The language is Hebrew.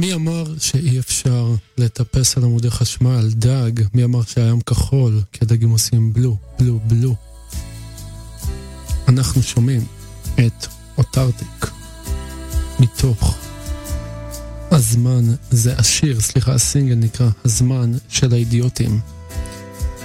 מי אמר שאי אפשר לטפס על עמודי חשמל, דג? מי אמר שהים כחול? כי הדגים עושים בלו, בלו, בלו. אנחנו שומעים את אוטרטיק מתוך הזמן, זה השיר, סליחה, הסינגל נקרא הזמן של האידיוטים.